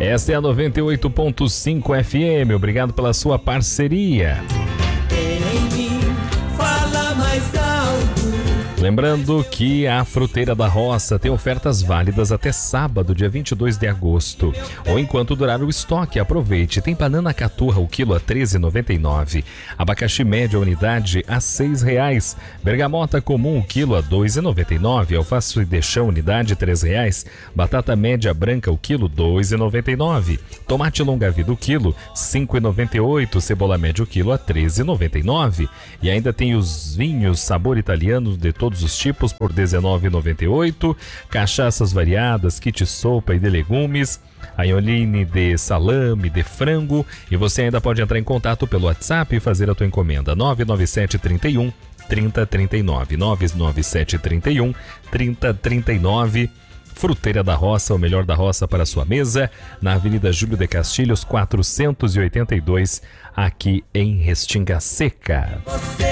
Esta é a 98.5 FM. Obrigado pela sua parceria. Lembrando que a Fruteira da Roça tem ofertas válidas até sábado, dia 22 de agosto. Ou enquanto durar o estoque, aproveite. Tem banana caturra, o quilo a R$ 13,99. Abacaxi médio, a unidade a R$ 6,00. Bergamota comum, o quilo a R$ 2,99. Alface de chão, unidade R$ 3,00. Batata média branca, o quilo R$ 2,99. Tomate longa-vida, o quilo R$ 5,98. Cebola média, o quilo a R$ 13,99. E ainda tem os vinhos sabor italiano de todos os tipos por R$ 19,98, cachaças variadas, kit sopa e de legumes, aioline de salame, de frango, e você ainda pode entrar em contato pelo WhatsApp e fazer a tua encomenda 997 31 3039, 997 31 3039. Fruteira da Roça, o melhor da roça para a sua mesa, na Avenida Júlio de Castilhos 482, aqui em Restinga Seca.